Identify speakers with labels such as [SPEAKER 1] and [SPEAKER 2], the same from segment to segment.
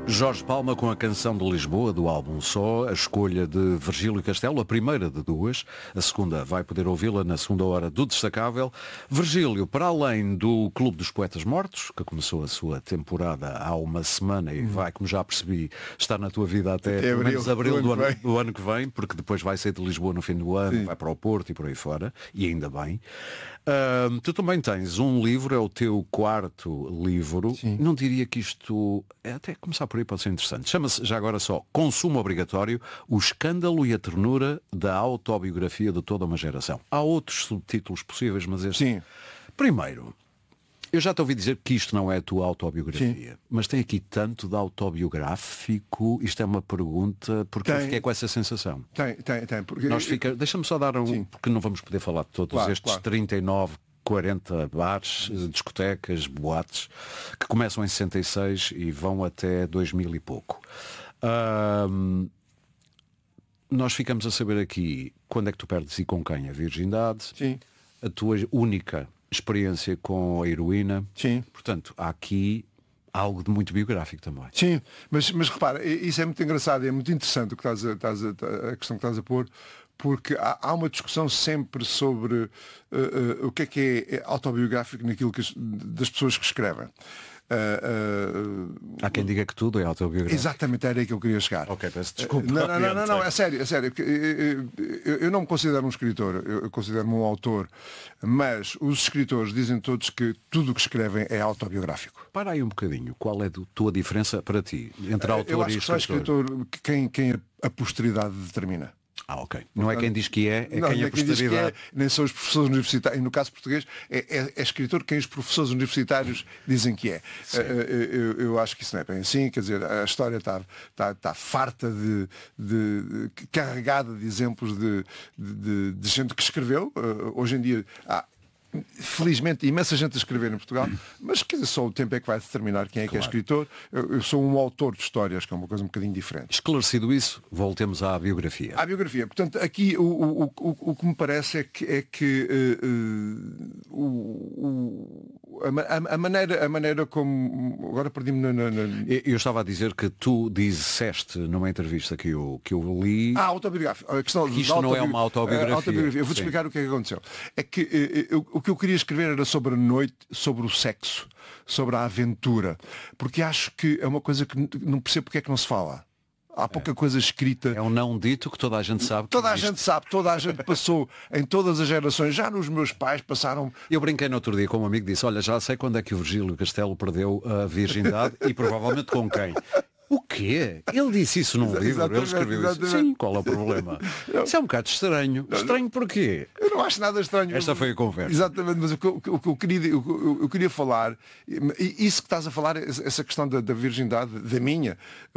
[SPEAKER 1] Jorge Palma com a canção de Lisboa, do álbum Só, a escolha de Virgílio Castelo, a primeira de duas, a segunda vai poder ouvi-la na segunda hora do Destacável. Virgílio, para além do Clube dos Poetas Mortos, que começou a sua temporada há uma semana e vai, como já percebi, estar na tua vida até pelo menos abril do ano que vem, porque depois vai sair de Lisboa no fim do ano, sim, vai para o Porto e por aí fora, e ainda bem. Tu também tens um livro, é o teu quarto livro. Sim. Não diria que isto, até começar por aí pode ser interessante. Chama-se já agora só Consumo Obrigatório, o escândalo e a ternura da autobiografia de toda uma geração. Há outros subtítulos possíveis, mas este... Sim. Primeiro, eu já te ouvi dizer que isto não é a tua autobiografia, sim, mas tem aqui tanto de autobiográfico. Isto é uma pergunta, porque eu fiquei com essa sensação.
[SPEAKER 2] Tem. Porque...
[SPEAKER 1] Deixa-me só dar um, sim, porque não vamos poder falar de todos estes 39, 40 bares, discotecas, boates, que começam em 66 e vão até 2000 e pouco. Nós ficamos a saber aqui quando é que tu perdes e com quem a virgindade, sim, a tua única experiência com a heroína. Sim. Portanto, há aqui algo de muito biográfico também.
[SPEAKER 2] Sim, mas repara, isso é muito engraçado e é muito interessante o que a questão que estás a pôr, porque há uma discussão sempre sobre o que é autobiográfico naquilo das pessoas que escrevem.
[SPEAKER 1] Há quem diga que tudo é autobiográfico.
[SPEAKER 2] Exatamente, era aí que eu queria chegar.
[SPEAKER 1] Ok, peço desculpa.
[SPEAKER 2] Não, é sério. Eu não me considero um escritor, eu considero-me um autor, mas os escritores dizem todos que tudo o que escrevem é autobiográfico.
[SPEAKER 1] Para aí um bocadinho, qual é a tua diferença para ti entre autor
[SPEAKER 2] eu acho
[SPEAKER 1] e
[SPEAKER 2] que só
[SPEAKER 1] escritor?
[SPEAKER 2] Escritor quem a posteridade determina.
[SPEAKER 1] Ok. Não é quem diz que é quem a posteridade.
[SPEAKER 2] Nem são os professores universitários. E no caso português, é escritor quem os professores universitários dizem que é. Eu acho que isso não é bem assim. Quer dizer, a história está farta carregada de exemplos de gente que escreveu. Hoje em dia há, felizmente, imensa gente a escrever em Portugal, mas quer dizer, só o tempo é que vai determinar quem é que é escritor. Eu sou um autor de histórias, que é uma coisa um bocadinho diferente.
[SPEAKER 1] Esclarecido isso, voltemos à biografia.
[SPEAKER 2] À biografia. Portanto, aqui o que me parece é que a maneira como... Agora perdi-me
[SPEAKER 1] Eu estava a dizer que tu disseste numa entrevista que eu li...
[SPEAKER 2] autobiográfica. A questão
[SPEAKER 1] que isto não é uma autobiografia.
[SPEAKER 2] Eu vou-te explicar o que é que aconteceu. É que o que eu queria escrever era sobre a noite, sobre o sexo, sobre a aventura. Porque acho que é uma coisa que não percebo porque é que não se fala. Há pouca coisa escrita.
[SPEAKER 1] É um não dito que toda a gente sabe.
[SPEAKER 2] Toda a gente sabe, toda a gente passou em todas as gerações. Já nos meus pais passaram...
[SPEAKER 1] Eu brinquei no outro dia com um amigo que disse, olha, já sei quando é que o Virgílio Castelo perdeu a virgindade e provavelmente com quem. O quê? Ele disse isso num livro, ele escreveu isso. Sim, qual é o problema? Isso é um bocado estranho. Estranho porquê?
[SPEAKER 2] Eu não acho nada estranho.
[SPEAKER 1] Esta foi a conversa.
[SPEAKER 2] Exatamente, mas o que eu queria falar, isso que estás a falar, essa questão da virgindade, da minha,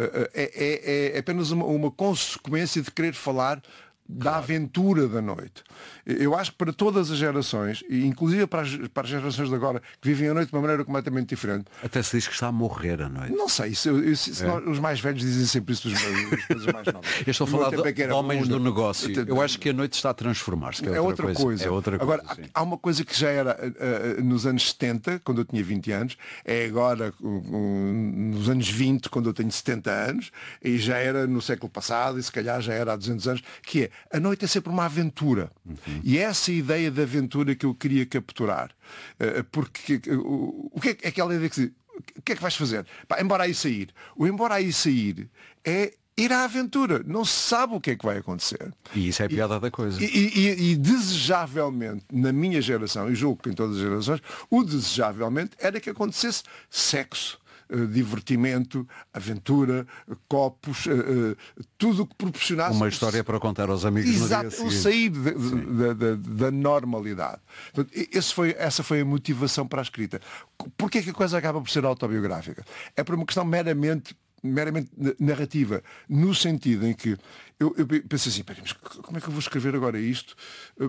[SPEAKER 2] é apenas uma consequência de querer falar da aventura da noite. Eu acho que para todas as gerações, e inclusive para as gerações de agora, que vivem a noite de uma maneira completamente diferente.
[SPEAKER 1] Até se diz que está a morrer a noite.
[SPEAKER 2] Não sei, os mais velhos dizem sempre isso dos mais novos.
[SPEAKER 1] Eu estou a falar de homens do negócio. Eu acho que a noite está a transformar-se.
[SPEAKER 2] É outra coisa.
[SPEAKER 1] É outra
[SPEAKER 2] agora,
[SPEAKER 1] coisa,
[SPEAKER 2] há uma coisa que já era nos anos 70, quando eu tinha 20 anos, é agora nos anos 20, quando eu tenho 70 anos, e já era no século passado, e se calhar já era há 200 anos, que é a noite é sempre uma aventura. E essa ideia de aventura que eu queria capturar. Porque o que é aquela ideia que o que é que vais fazer? Embora aí sair. O embora aí sair é ir à aventura. Não se sabe o que é que vai acontecer.
[SPEAKER 1] E isso é a piada da coisa.
[SPEAKER 2] E desejavelmente, na minha geração, e julgo que em todas as gerações, o desejavelmente era que acontecesse sexo, divertimento, aventura, copos, tudo o que proporcionasse
[SPEAKER 1] uma história para contar aos amigos.
[SPEAKER 2] Exato,
[SPEAKER 1] no dia seguinte.
[SPEAKER 2] O sair da normalidade. Essa foi a motivação para a escrita. Porquê que a coisa acaba por ser autobiográfica? É por uma questão meramente narrativa, no sentido em que eu pensei assim, mas como é que eu vou escrever agora isto?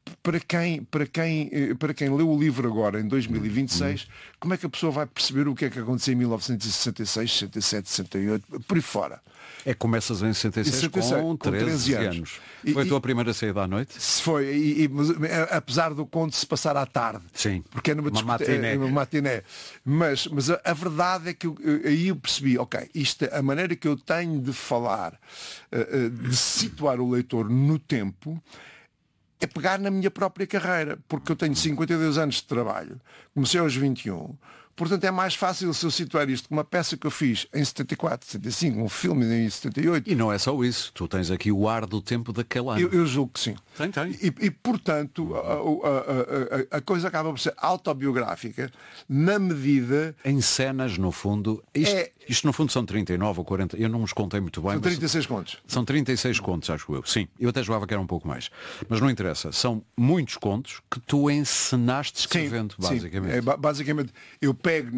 [SPEAKER 2] para quem leu o livro agora, em 2026, como é que a pessoa vai perceber o que é que aconteceu em 1966, 67, 68, por aí fora?
[SPEAKER 1] É que começas em 66 com 13 anos. Foi a tua primeira saída à noite?
[SPEAKER 2] Foi, mas, apesar do conto se passar à tarde.
[SPEAKER 1] Sim,
[SPEAKER 2] porque é numa matiné. Mas a verdade é que aí eu percebi, ok, a maneira que eu tenho de falar, de situar o leitor no tempo, é pegar na minha própria carreira, porque eu tenho 52 anos de trabalho, comecei aos 21. Portanto, é mais fácil se eu situar isto com uma peça que eu fiz em 74, 75, um filme em 78.
[SPEAKER 1] E não é só isso. Tu tens aqui o ar do tempo daquele ano.
[SPEAKER 2] Eu julgo que sim.
[SPEAKER 1] Tem.
[SPEAKER 2] E portanto, a coisa acaba por ser autobiográfica na medida...
[SPEAKER 1] Em cenas, no fundo... Isto no fundo são 39 ou 40. Eu não os contei muito bem.
[SPEAKER 2] São 36 contos.
[SPEAKER 1] São 36 contos, acho eu. Sim, eu até jogava que era um pouco mais. Mas não interessa. São muitos contos que tu encenaste escrevendo, basicamente.
[SPEAKER 2] Sim. Basicamente, eu pego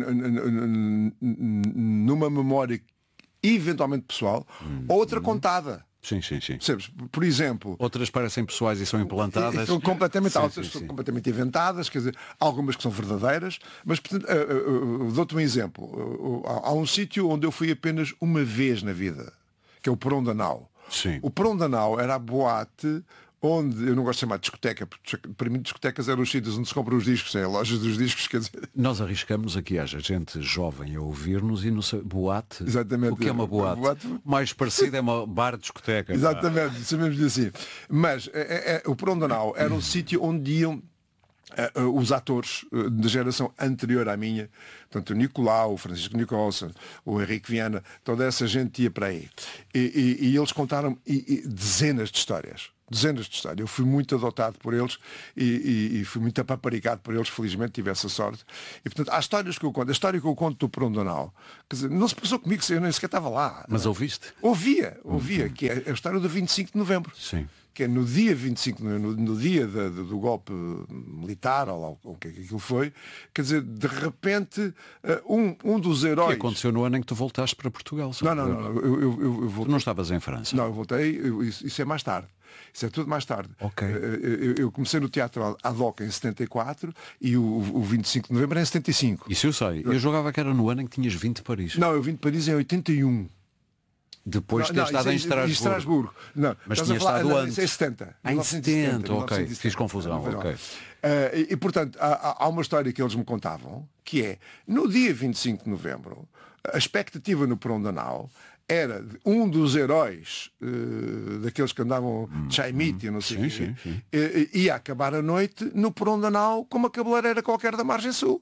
[SPEAKER 2] numa memória eventualmente pessoal, outra contada.
[SPEAKER 1] Sim.
[SPEAKER 2] Por exemplo...
[SPEAKER 1] Outras parecem pessoais e são implantadas.
[SPEAKER 2] São completamente outras, são completamente inventadas, quer dizer, algumas que são verdadeiras, mas portanto, dou-te um exemplo. Há um sítio onde eu fui apenas uma vez na vida, que é o Porão da Nau.
[SPEAKER 1] Sim.
[SPEAKER 2] O Porão da Nau era a boate onde, eu não gosto de chamar de discoteca, porque para mim discotecas eram os sítios onde se compram os discos, é lojas dos discos, quer dizer...
[SPEAKER 1] Nós arriscamos aqui, haja gente jovem a ouvir-nos e não sei, boate.
[SPEAKER 2] Exatamente.
[SPEAKER 1] O que é uma boate? Mais parecido é uma bar de discoteca.
[SPEAKER 2] Exatamente, sabemos assim. Mas o Porão da Nau era um sítio onde iam os atores da geração anterior à minha, portanto o Nicolau, o Francisco Nicholson, o Henrique Viana, toda essa gente ia para aí. E eles contaram dezenas de histórias. Eu fui muito adotado por eles e fui muito apaparicado por eles, felizmente tive essa sorte. E portanto, há histórias que eu conto. A história que eu conto do Porão da Nau, quer dizer, não se passou comigo, eu nem sequer estava lá.
[SPEAKER 1] Mas ouviste?
[SPEAKER 2] Ouvia, que é a história do 25 de novembro.
[SPEAKER 1] Sim.
[SPEAKER 2] Que é no dia 25, no dia do golpe militar, ou o que aquilo foi, quer dizer, de repente, um dos heróis...
[SPEAKER 1] Que aconteceu no ano em que tu voltaste para Portugal.
[SPEAKER 2] Não, eu voltei...
[SPEAKER 1] Tu não estavas em França?
[SPEAKER 2] Não, eu voltei, isso é mais tarde. Isso é tudo mais tarde.
[SPEAKER 1] Ok.
[SPEAKER 2] Eu comecei no Teatro ad hoc em 74 e o 25 de novembro em 75.
[SPEAKER 1] Isso eu sei. Eu jogava que era no ano em que tinhas vindo de Paris.
[SPEAKER 2] Não, eu vim de Paris em 81.
[SPEAKER 1] Depois de ter estado em Estrasburgo.
[SPEAKER 2] Não,
[SPEAKER 1] mas tinha estado antes.
[SPEAKER 2] Em 70.
[SPEAKER 1] Em 70, ok. Fiz confusão. Ok.
[SPEAKER 2] E portanto, há uma história que eles me contavam, que é, no dia 25 de novembro, a expectativa no Porão da Nau era um dos heróis daqueles que andavam de Chaimite, não sei o quê, ia acabar a noite no Porão da Nau com uma cabeleireira qualquer da Margem Sul.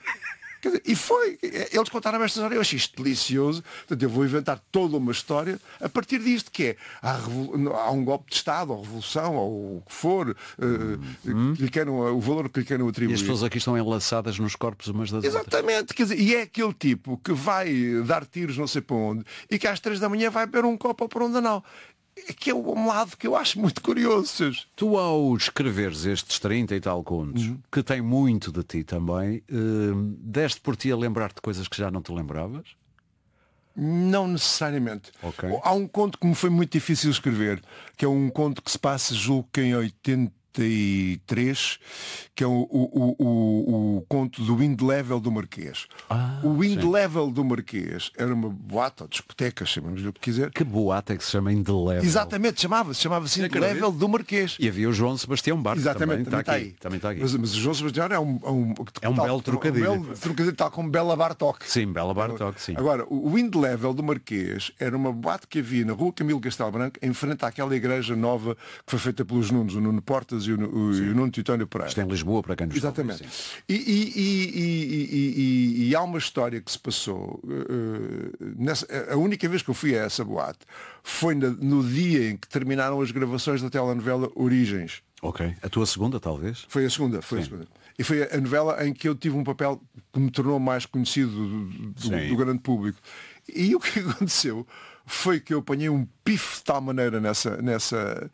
[SPEAKER 2] E foi, eles contaram esta história, eu achei isto delicioso, portanto eu vou inventar toda uma história a partir disto, que é, há um golpe de Estado, ou revolução, ou o que for, o valor que lhe queiram atribuir.
[SPEAKER 1] E as pessoas aqui estão enlaçadas nos corpos umas das outras.
[SPEAKER 2] Exatamente, quer dizer, e é aquele tipo que vai dar tiros não sei para onde, e que às 3 da manhã vai beber um copo ao Porão da Nau. Que é um lado que eu acho muito curioso.
[SPEAKER 1] Tu, ao escreveres estes 30 e tal contos, que tem muito de ti também, deste por ti a lembrar-te de coisas que já não te lembravas?
[SPEAKER 2] Não necessariamente.
[SPEAKER 1] Okay.
[SPEAKER 2] Há um conto que me foi muito difícil escrever, que é um conto que se passa, julgo que em 83, que é o conto do Wind Level do Marquês. O Wind Level do Marquês era uma boate ou discoteca, chamamos-lhe o que quiser.
[SPEAKER 1] Que boate é que se chama Wind Level?
[SPEAKER 2] Exatamente, chamava-se Wind Level do Marquês.
[SPEAKER 1] E havia o João Sebastião Barco.
[SPEAKER 2] Exatamente,
[SPEAKER 1] também está aqui. Também está aqui.
[SPEAKER 2] Mas o João Sebastião é um
[SPEAKER 1] belo trocadilho.
[SPEAKER 2] Um belo trocadilho, tal como Bela Bartók.
[SPEAKER 1] Sim, Bela Bartók, sim.
[SPEAKER 2] Agora, o Wind Level do Marquês era uma boate que havia na rua Camilo Castelo Branco, em frente àquela igreja nova que foi feita pelos Nunos, o Nuno Portas e o Nuno Titónio Pereira.
[SPEAKER 1] Isto é em Lisboa, para quem nos
[SPEAKER 2] Exatamente. E há uma história que se passou. A única vez que eu fui a essa boate foi no dia em que terminaram as gravações da telenovela Origens.
[SPEAKER 1] Ok. A tua segunda, talvez?
[SPEAKER 2] Foi a segunda. E foi a novela em que eu tive um papel que me tornou mais conhecido do grande público. E o que aconteceu foi que eu apanhei um pife de tal maneira nessa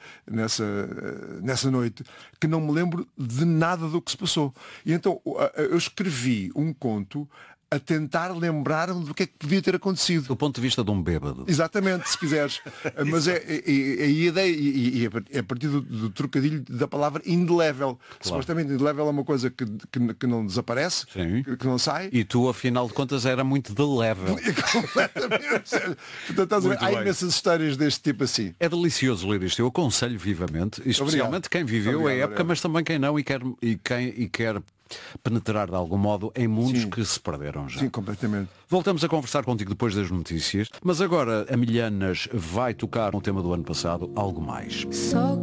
[SPEAKER 2] noite que não me lembro de nada do que se passou. E então eu escrevi um conto a tentar lembrar-me do que é que podia ter acontecido.
[SPEAKER 1] Do ponto de vista de um bêbado.
[SPEAKER 2] Exatamente, se quiseres. Mas a ideia, e a partir do trocadilho da palavra indelével. Supostamente indelével é uma coisa que não desaparece, que não sai.
[SPEAKER 1] E tu, afinal de contas, era muito delével.
[SPEAKER 2] Completamente. Portanto, estás a ver, há imensas histórias deste tipo assim.
[SPEAKER 1] É delicioso ler isto. Eu aconselho vivamente, especialmente quem viveu a época, mas também quem não e quer penetrar de algum modo em mundos que se perderam já.
[SPEAKER 2] Sim, completamente.
[SPEAKER 1] Voltamos a conversar contigo depois das notícias, mas agora a Milhanas vai tocar um tema do ano passado, Algo Mais.